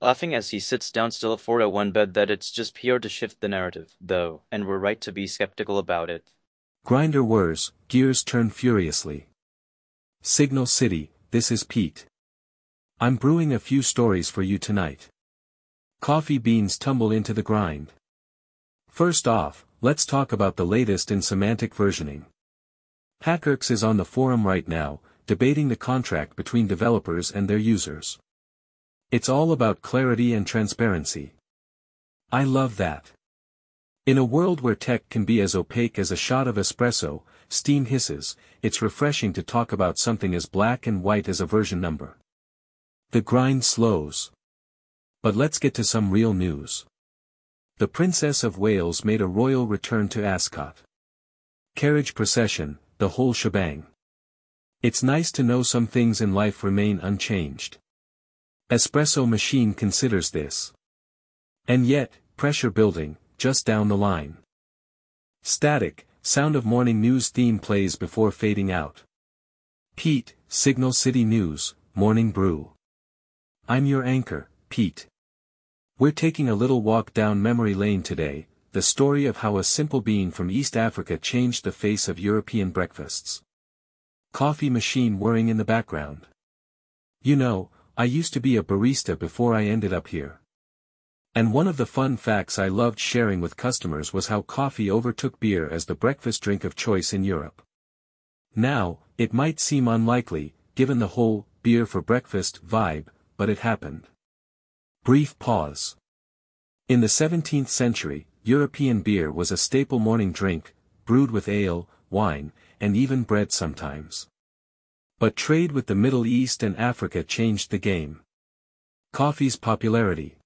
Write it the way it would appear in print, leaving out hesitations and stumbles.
laughing as he sits down still forward at one bed that it's just PR to shift the narrative, though, and we're right to be skeptical about it. Grinder whirs, gears turn furiously. Signal City, this is Pete. I'm brewing a few stories for you tonight. Coffee beans tumble into the grind. First off, let's talk about the latest in semantic versioning. HackerX is on the forum right now, debating the contract between developers and their users. It's all about clarity and transparency. I love that. In a world where tech can be as opaque as a shot of espresso, steam hisses, it's refreshing to talk about something as black and white as a version number. The grind slows. But let's get to some real news. The Princess of Wales made a royal return to Ascot. Carriage procession, the whole shebang. It's nice to know some things in life remain unchanged. Espresso machine considers this. And yet, pressure building, just down the line. Static, sound of morning news theme plays before fading out. Pete, Signal City News, Morning Brew. I'm your anchor, Pete. We're taking a little walk down memory lane today, the story of how a simple bean from East Africa changed the face of European breakfasts. Coffee machine whirring in the background. You know, I used to be a barista before I ended up here. And one of the fun facts I loved sharing with customers was how coffee overtook beer as the breakfast drink of choice in Europe. Now, it might seem unlikely, given the whole beer for breakfast vibe, but it happened. Brief pause. In the 17th century, European beer was a staple morning drink, brewed with ale, wine, and even bread sometimes. But trade with the Middle East and Africa changed the game. Coffee's popularity.